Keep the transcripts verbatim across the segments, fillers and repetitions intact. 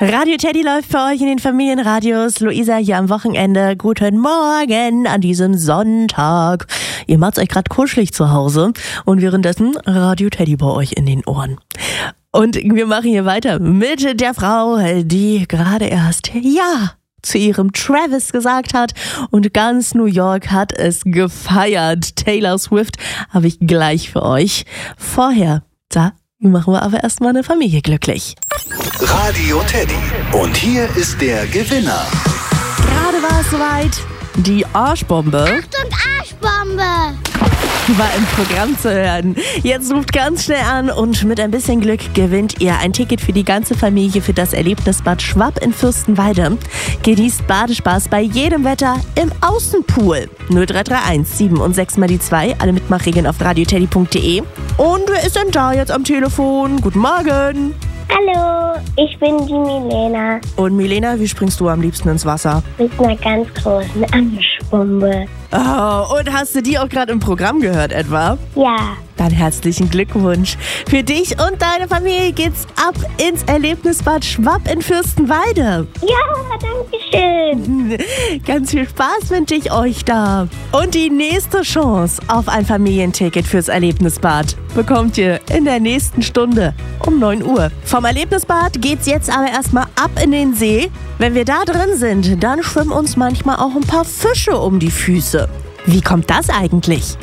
Radio Teddy läuft für euch in den Familienradios. Luisa hier am Wochenende. Guten Morgen an diesem Sonntag. Ihr macht's euch gerade kuschelig zu Hause und währenddessen Radio Teddy bei euch in den Ohren. Und wir machen hier weiter mit der Frau, die gerade erst Ja zu ihrem Travis gesagt hat und ganz New York hat es gefeiert. Taylor Swift habe ich gleich für euch. Vorher, da machen wir aber erstmal eine Familie glücklich. Radio Teddy. Und hier ist der Gewinner. Gerade war es soweit. Die Arschbombe. Achtung, Arschbombe! War im Programm zu hören. Jetzt ruft ganz schnell an und mit ein bisschen Glück gewinnt ihr ein Ticket für die ganze Familie für das Erlebnisbad Schwab in Fürstenwalde. Genießt Badespaß bei jedem Wetter im Außenpool. null drei drei eins sieben und sechs mal die zwei. Alle Mitmachregeln auf radioteddy punkt de. Und wer ist denn da jetzt am Telefon? Guten Morgen. Hallo, ich bin die Milena Und Milena, wie springst du am liebsten ins Wasser? mit einer ganz großen Arschbombe. Oh, und hast du die auch gerade im Programm gehört etwa? Ja, Dann herzlichen Glückwunsch. Für dich und deine Familie geht's ab ins Erlebnisbad Schwab in Fürstenwalde. ja, danke schön. Ganz viel Spaß wünsche ich euch da. Und die nächste Chance auf ein Familienticket fürs Erlebnisbad bekommt ihr in der nächsten Stunde um neun Uhr. Vom Erlebnisbad geht's jetzt aber erstmal ab in den See. Wenn wir da drin sind, dann schwimmen uns manchmal auch ein paar Fische um die Füße. Wie kommt das eigentlich?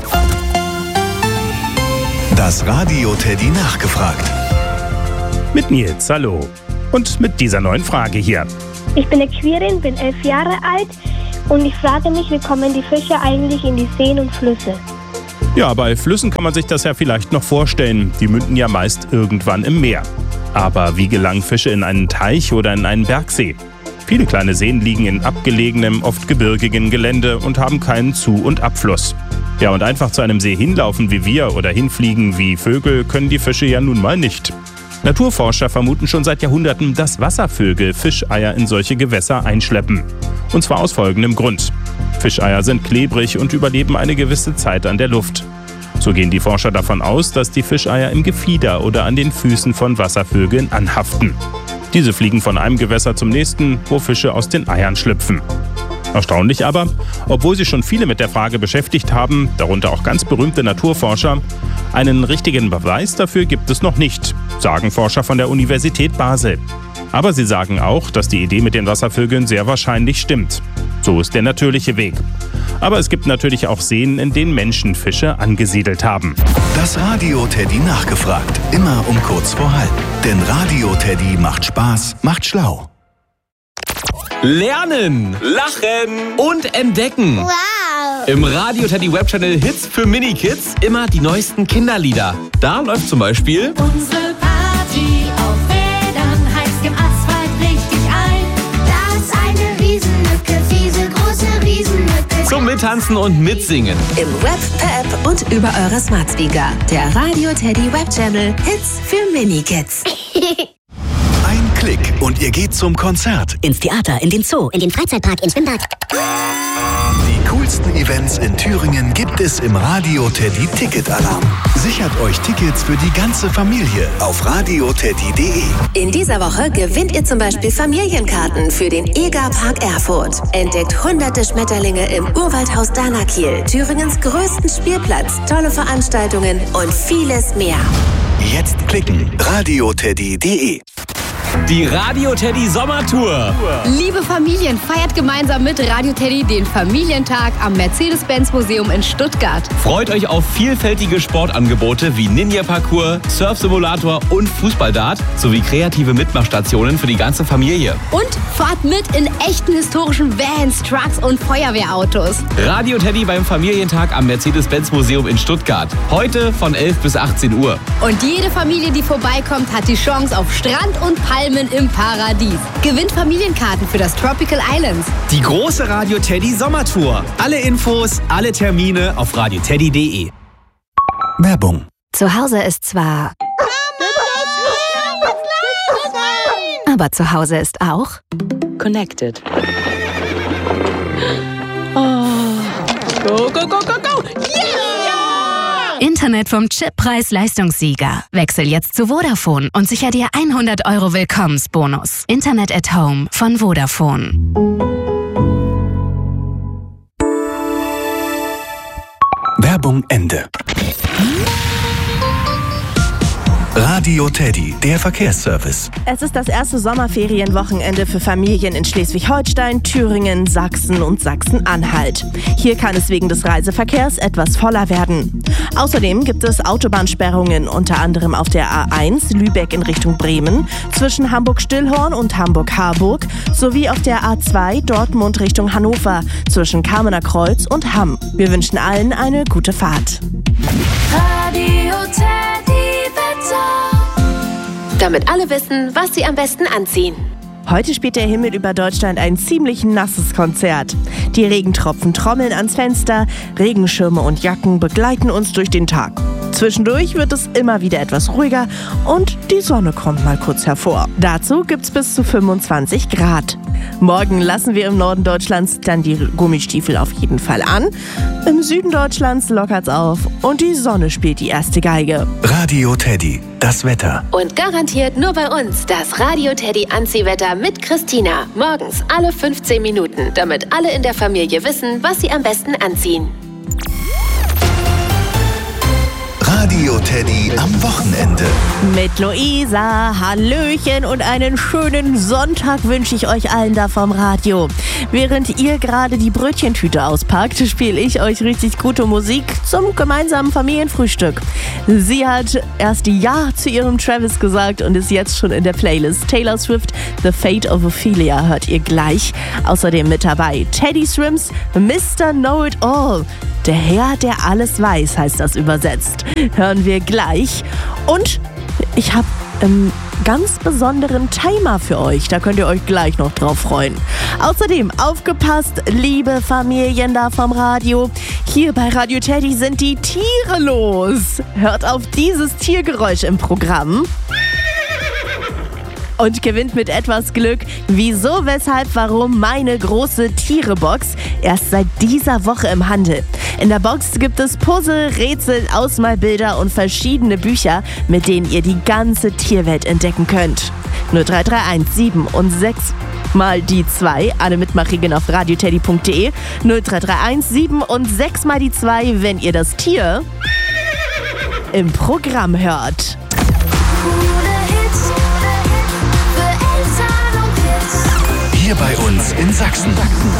Das Radio Teddy nachgefragt. Mit Nils, hallo. Und mit dieser neuen Frage hier. Ich bin eine Queerin, bin elf Jahre alt und ich frage mich, wie kommen die Fische eigentlich in die Seen und Flüsse? Ja, bei Flüssen kann man sich das ja vielleicht noch vorstellen. Die münden ja meist irgendwann im Meer. Aber wie gelangen Fische in einen Teich oder in einen Bergsee? Viele kleine Seen liegen in abgelegenem, oft gebirgigen Gelände und haben keinen Zu- und Abfluss. Ja, und einfach zu einem See hinlaufen wie wir oder hinfliegen wie Vögel können die Fische ja nun mal nicht. Naturforscher vermuten schon seit Jahrhunderten, dass Wasservögel Fischeier in solche Gewässer einschleppen. Und zwar aus folgendem Grund. Fischeier sind klebrig und überleben eine gewisse Zeit an der Luft. So gehen die Forscher davon aus, dass die Fischeier im Gefieder oder an den Füßen von Wasservögeln anhaften. Diese fliegen von einem Gewässer zum nächsten, wo Fische aus den Eiern schlüpfen. Erstaunlich aber, obwohl sich schon viele mit der Frage beschäftigt haben, darunter auch ganz berühmte Naturforscher, einen richtigen Beweis dafür gibt es noch nicht, sagen Forscher von der Universität Basel. Aber sie sagen auch, dass die Idee mit den Wasservögeln sehr wahrscheinlich stimmt. So ist der natürliche Weg. Aber es gibt natürlich auch Seen, in denen Menschen Fische angesiedelt haben. Das Radio Teddy nachgefragt. Immer um kurz vor halb. Denn Radio Teddy macht Spaß, macht schlau. Lernen, lachen und entdecken. Wow! Im Radio Teddy Webchannel Hits für Mini-Kids immer die neuesten Kinderlieder. Da läuft zum Beispiel Unsere Party auf Rädern heizt im Asphalt richtig ein. Da ist eine Riesenlücke, fiese große Riesenlücke. zum Mittanzen und Mitsingen. Im Web, per App und über eure Smart Speaker. Der Radio Teddy Web Channel Hits für Mini-Kids. Ein Klick und ihr geht zum Konzert. Ins Theater, in den Zoo, in den Freizeitpark, ins Schwimmbad. Die coolsten Events in Thüringen gibt es im Radio Teddy Ticket-Alarm. Sichert euch Tickets für die ganze Familie auf radioteddy punkt de. In dieser Woche gewinnt ihr zum Beispiel Familienkarten für den E G A Park Erfurt. Entdeckt hunderte Schmetterlinge im Urwaldhaus Danakiel, Thüringens größten Spielplatz, tolle Veranstaltungen und vieles mehr. Jetzt klicken radioteddy punkt de. Die Radio Teddy Sommertour. Liebe Familien, feiert gemeinsam mit Radio Teddy den Familientag am Mercedes-Benz-Museum in Stuttgart. Freut euch auf vielfältige Sportangebote wie Ninja-Parcours, Surf-Simulator und Fußballdart sowie kreative Mitmachstationen für die ganze Familie. Und fahrt mit in echten historischen Vans, Trucks und Feuerwehrautos. Radio Teddy beim Familientag am Mercedes-Benz-Museum in Stuttgart. Heute von elf bis achtzehn Uhr. Und jede Familie, die vorbeikommt, hat die Chance auf Strand und Palmen im Paradies. Gewinnt Familienkarten für das Tropical Islands. Die große Radio Teddy Sommertour. Alle Infos, alle Termine auf radioteddy punkt de. Werbung. Zu Hause ist zwar... Aber zu Hause ist auch... Connected. Oh. Go, go, go, go, go! Yeah! Internet vom Chip Preis-Leistungssieger. Wechsel jetzt zu Vodafone und sicher dir hundert Euro Willkommensbonus. Internet at Home von Vodafone. Werbung Ende. Radio Teddy, der Verkehrsservice. Es ist das erste Sommerferienwochenende für Familien in Schleswig-Holstein, Thüringen, Sachsen und Sachsen-Anhalt. Hier kann es wegen des Reiseverkehrs etwas voller werden. Außerdem gibt es Autobahnsperrungen, unter anderem auf der A eins Lübeck in Richtung Bremen, zwischen Hamburg-Stillhorn und Hamburg-Harburg, sowie auf der A zwei Dortmund Richtung Hannover, zwischen Kamener Kreuz und Hamm. Wir wünschen allen eine gute Fahrt. Radio Teddy Wetter. Damit alle wissen, was sie am besten anziehen. Heute spielt der Himmel über Deutschland ein ziemlich nasses Konzert. Die Regentropfen trommeln ans Fenster, Regenschirme und Jacken begleiten uns durch den Tag. Zwischendurch wird es immer wieder etwas ruhiger und die Sonne kommt mal kurz hervor. Dazu gibt's bis zu fünfundzwanzig Grad. Morgen lassen wir im Norden Deutschlands dann die Gummistiefel auf jeden Fall an. Im Süden Deutschlands lockert's auf und die Sonne spielt die erste Geige. Radio Teddy, das Wetter. Und garantiert nur bei uns das Radio Teddy Anziehwetter mit Christina. Morgens alle fünfzehn Minuten, damit alle in der Familie wissen, was sie am besten anziehen. Radio Teddy am Wochenende. Mit Luisa, Hallöchen und einen schönen Sonntag wünsche ich euch allen da vom Radio. Während ihr gerade die Brötchentüte auspackt, spiele ich euch richtig gute Musik zum gemeinsamen Familienfrühstück. Sie hat erst Ja zu ihrem Travis gesagt und ist jetzt schon in der Playlist. Taylor Swift, The Fate of Ophelia hört ihr gleich. Außerdem mit dabei Teddy Swims, Mister Know-It-All. Der Herr, der alles weiß, heißt das übersetzt. Hören wir gleich. Und ich habe einen ganz besonderen Timer für euch. Da könnt ihr euch gleich noch drauf freuen. Außerdem, aufgepasst, liebe Familien da vom Radio. Hier bei Radio Teddy sind die Tiere los. Hört auf dieses Tiergeräusch im Programm. Und gewinnt mit etwas Glück Wieso, Weshalb, Warum meine große Tiere-Box erst seit dieser Woche im Handel. In der Box gibt es Puzzle, Rätsel, Ausmalbilder und verschiedene Bücher, mit denen ihr die ganze Tierwelt entdecken könnt. null drei drei eins sieben und sechs mal die zwei, alle Mitmachregeln auf radioteddy punkt de. null drei drei eins sieben und sechs mal die zwei, wenn ihr das Tier im Programm hört. Hier bei uns in Sachsen.